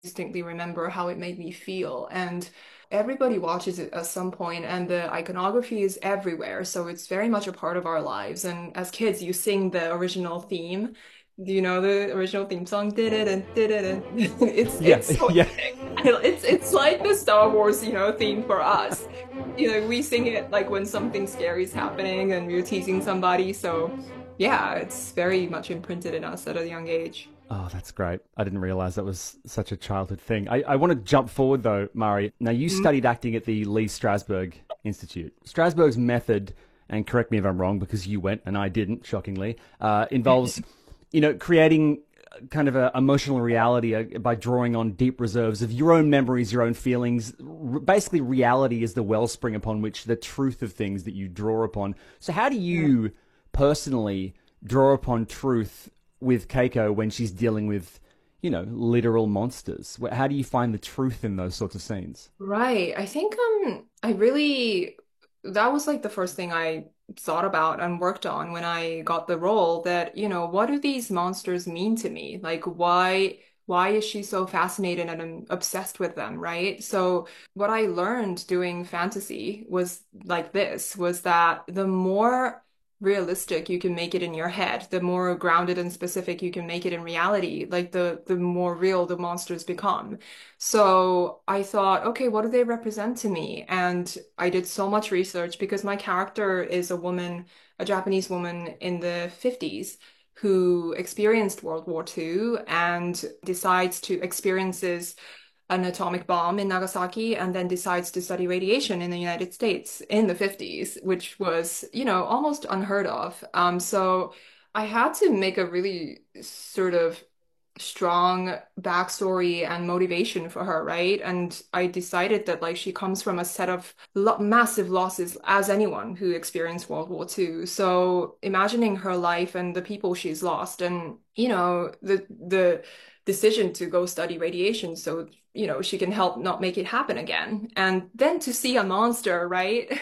distinctly remember how it made me feel. And everybody watches it at some point, and the iconography is everywhere. So it's very much a part of our lives. And as kids, you sing the original theme. Do you know the original theme song? Did it and did it and Yeah, it's so yeah. epic. It's like the Star Wars, theme for us. We sing it like when something scary is happening and we're teasing somebody. So yeah, it's very much imprinted in us at a young age. Oh, that's great. I didn't realize that was such a childhood thing. I want to jump forward though, Mari. Now, you Mhm. studied acting at the Lee Strasberg Institute. Strasberg's method, and correct me if I'm wrong because you went and I didn't, shockingly, involves, creating kind of a emotional reality by drawing on deep reserves of your own memories, your own feelings. Basically, reality is the wellspring upon which the truth of things that you draw upon. So, how do you personally draw upon truth with Keiko when she's dealing with, literal monsters? How do you find the truth in those sorts of scenes? Right. I think that was like the first thing I thought about and worked on when I got the role that, what do these monsters mean to me? Like why is she so fascinated and obsessed with them, right? So what I learned doing fantasy was like this, was that the more realistic you can make it in your head, the more grounded and specific you can make it in reality, like the more real the monsters become. So I thought, okay, what do they represent to me? And I did so much research because my character is a woman, a Japanese woman in the 50s who experienced World War II and decides to experiences an atomic bomb in Nagasaki and then decides to study radiation in the United States in the 50s, which was, almost unheard of. So I had to make a really sort of strong backstory and motivation for her, right? And I decided that like she comes from a set of lo massive losses as anyone who experienced World War II. So imagining her life and the people she's lost and the decision to go study radiation so she can help not make it happen again. And then to see a monster, right?